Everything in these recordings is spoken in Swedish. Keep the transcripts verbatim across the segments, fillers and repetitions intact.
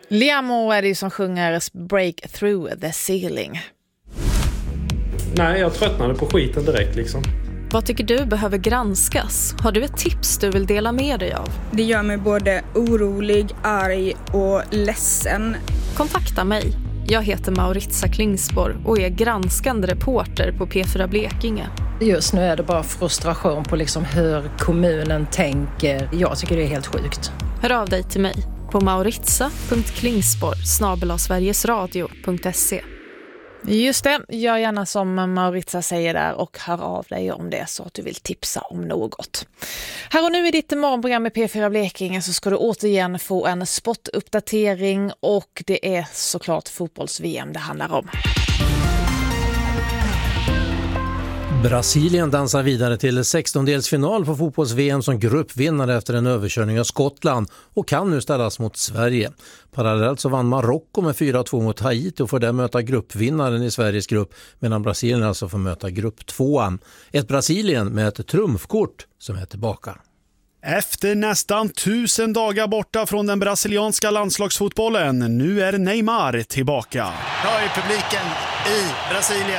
Liamo är det som sjunger Break Through the Ceiling. Nej, jag tröttnade på skiten direkt liksom. Vad tycker du behöver granskas? Har du ett tips du vill dela med dig av? Det gör mig både orolig, arg och ledsen. Kontakta mig. Jag heter Mauritza Klingsborg och är granskande reporter på P fyra Blekinge. Just nu är det bara frustration på liksom hur kommunen tänker. Jag tycker det är helt sjukt. Hör av dig till mig på mauritza punkt klingsborg snabel-a sverigesradio punkt se. Just det, gör gärna som Mauritza säger där och hör av dig om det så att du vill tipsa om något. Här och nu i ditt morgonprogram med P fyra Blekinge så ska du återigen få en sportuppdatering och det är såklart fotbolls-V M det handlar om. Brasilien dansar vidare till sextondelsfinal på fotbolls-V M som gruppvinnare efter en överkörning av Skottland och kan nu ställas mot Sverige. Parallellt så vann Marocko med fyra två mot Haiti och får där möta gruppvinnaren i Sveriges grupp medan Brasilien alltså får möta grupptvåan. Ett Brasilien med ett trumfkort som är tillbaka. Efter nästan tusen dagar borta från den brasilianska landslagsfotbollen, nu är Neymar tillbaka. Bra i publiken i Brasilien.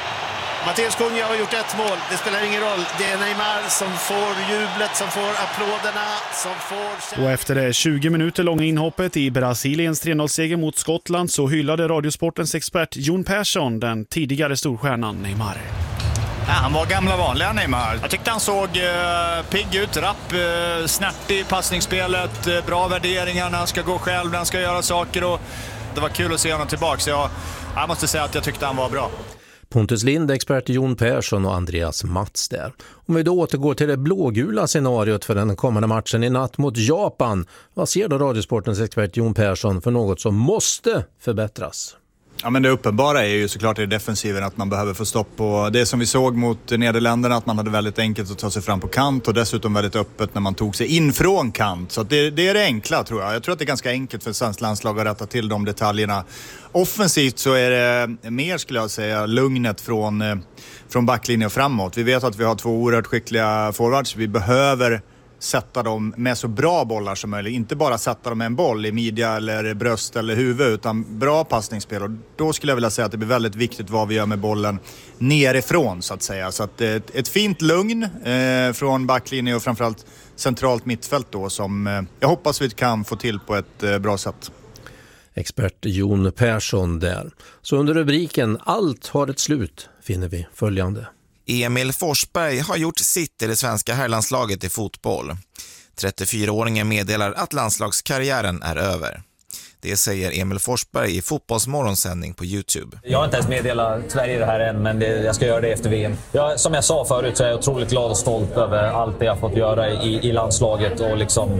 Matteus Cunha har gjort ett mål, det spelar ingen roll. Det är Neymar som får jublet, som får applåderna, som får... Och efter det tjugo minuter långa inhoppet i Brasiliens tre noll-seger mot Skottland så hyllade Radiosportens expert Jon Persson den tidigare storstjärnan Neymar. Ja, han var gamla vanliga Neymar. Jag tyckte han såg eh, pigg ut, rapp, eh, snärtig i passningsspelet, eh, bra värderingar när han ska gå själv, när han ska göra saker. Och det var kul att se honom tillbaka, så jag, jag måste säga att jag tyckte han var bra. Pontus Lind, expert Jon Persson och Andreas Mats där. Om vi då återgår till det blågula scenariot för den kommande matchen i natt mot Japan. Vad ser då Radiosportens expert Jon Persson för något som måste förbättras? Ja, men det uppenbara är ju såklart i defensiven att man behöver få stopp på det som vi såg mot Nederländerna, att man hade väldigt enkelt att ta sig fram på kant och dessutom väldigt öppet när man tog sig in från kant. Så det, det är det enkla tror jag. Jag tror att det är ganska enkelt för svensk landslag att rätta till de detaljerna. Offensivt så är det mer, skulle jag säga, lugnet från, från backlinjen och framåt. Vi vet att vi har två oerhört skickliga forwards. Vi behöver sätta dem med så bra bollar som möjligt. Inte bara sätta dem med en boll i midja eller bröst eller huvud, utan bra passningsspel. Och då skulle jag vilja säga att det blir väldigt viktigt vad vi gör med bollen nerifrån så att säga. Så att ett, ett fint lugn eh, från backlinjen och framförallt centralt mittfält då som eh, jag hoppas vi kan få till på ett eh, bra sätt. Expert Jon Persson där. Så under rubriken Allt har ett slut finner vi följande. Emil Forsberg har gjort sitt i det svenska herrlandslaget i fotboll. trettiofyraåringen meddelar att landslagskarriären är över. Det säger Emil Forsberg i Fotbollsmorgonsändning på YouTube. Jag har inte ens meddelat Sverige det här än, men det, jag ska göra det efter V M. Jag, som jag sa förut så är jag otroligt glad och stolt över allt det jag fått göra i, i landslaget och liksom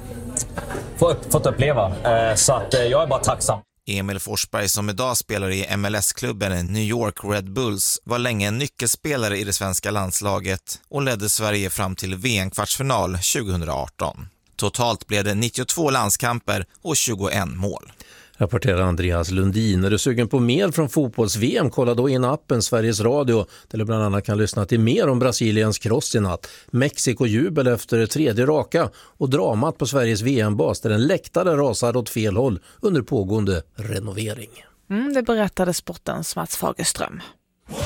få upp, fått uppleva. Eh, så att, eh, jag är bara tacksam. Emil Forsberg som idag spelar i M L S-klubben New York Red Bulls var länge en nyckelspelare i det svenska landslaget och ledde Sverige fram till V M-kvartsfinal tjugohundraarton. Totalt blev det nittiotvå landskamper och tjugoett mål. Rapporterar Andreas Lundin. Är du sugen på mer från fotbolls-V M? Kolla då in appen Sveriges Radio där du bland annat kan lyssna till mer om Brasiliens kross i natt. Mexiko-jubel efter tredje raka och dramat på Sveriges V M-bas där en läktare rasar åt fel håll under pågående renovering. Mm, det berättade sportens Mats Fagerström.